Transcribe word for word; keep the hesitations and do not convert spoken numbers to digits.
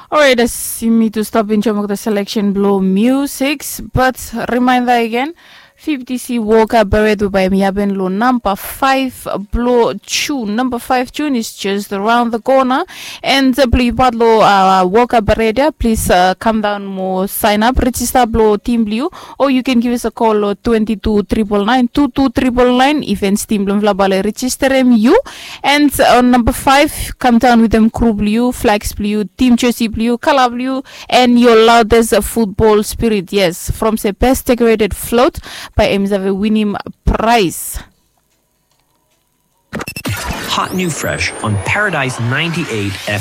Alright, I see me to stop in Chomok the selection blow musics, but reminder again, fifty C Walker Barredo by Miaben Lo. Number five blow tune. Number five tune is just around the corner. And uh, please, Padlo uh, Walker Barredo, please uh, come down more, sign up, register blow Team Blue, or you can give us a call uh, twenty-two triple nine, twenty-two triple nine, events Team Blue, Vlabale, register M U. And uh, on number five, come down with them Crew Blue, Flags Blue, Team Jersey Blue, Color Blue, and your loudest uh, football spirit. Yes, from the best decorated float by Mzave winning prize. Hot New Fresh on Paradise ninety-eight F M.